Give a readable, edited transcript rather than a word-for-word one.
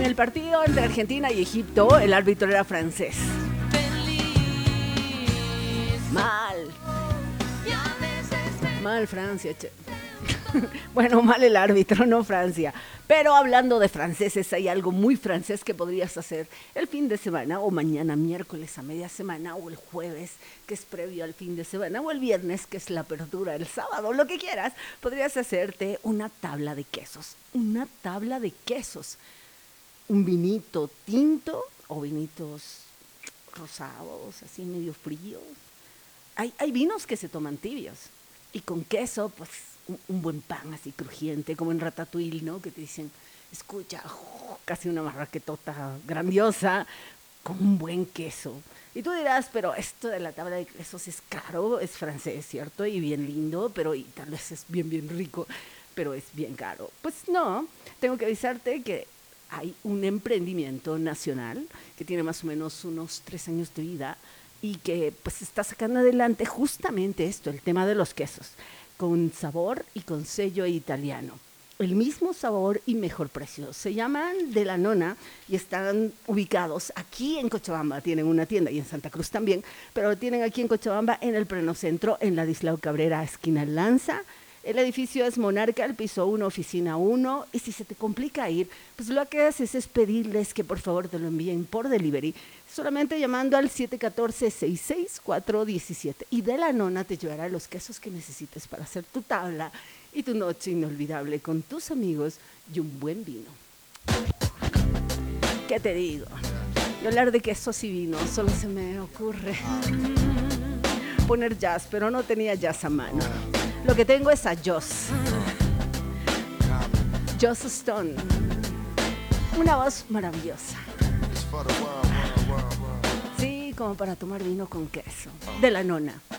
el partido entre Argentina y Egipto, el árbitro era francés. Mal Francia, che. Bueno, mal el árbitro, no Francia. Pero hablando de franceses, hay algo muy francés que podrías hacer el fin de semana, o mañana miércoles a media semana, o el jueves, que es previo al fin de semana, o el viernes, que es la apertura, el sábado, lo que quieras. Podrías hacerte una tabla de quesos. Una tabla de quesos. Un vinito tinto o vinitos rosados, así medio fríos. Hay vinos que se toman tibios. Y con queso, pues, un buen pan así crujiente, como en Ratatouille, ¿no? Que te dicen, escucha, casi una marraquetota grandiosa, con un buen queso. Y tú dirás, pero esto de la tabla de quesos es caro, es francés, ¿cierto? Y bien lindo, pero y tal vez es bien, bien rico, pero es bien caro. Pues no, tengo que avisarte que hay un emprendimiento nacional que tiene más o menos unos 3 años de vida y que pues está sacando adelante justamente esto, el tema de los quesos, con sabor y con sello italiano. El mismo sabor y mejor precio. Se llaman De la Nona y están ubicados aquí en Cochabamba. Tienen una tienda y en Santa Cruz también, pero lo tienen aquí en Cochabamba en el Plenocentro, en Ladislao Cabrera, esquina Lanza. El edificio es Monarca, el piso 1, oficina 1. Y si se te complica ir, pues lo que haces es pedirles que por favor te lo envíen por delivery, solamente llamando al 714-66417. Y De la Nona te llevará los quesos que necesites para hacer tu tabla y tu noche inolvidable con tus amigos y un buen vino. ¿Qué te digo? Y hablar de quesos y vinos, solo se me ocurre poner jazz, pero no tenía jazz a mano. Lo que tengo es a Joss Stone. Una voz maravillosa. Sí, como para tomar vino con queso. De la Nona.